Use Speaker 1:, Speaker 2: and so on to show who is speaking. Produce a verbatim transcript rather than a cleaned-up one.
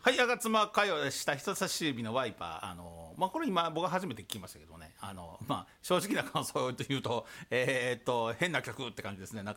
Speaker 1: はい、吾妻佳代でした。人差し指のワイパー。あの、まあ、これ今、僕は初めて聞きましたけどね。あの、まあ、正直な感想を言うと、えーっと、変な曲って感じですね。なん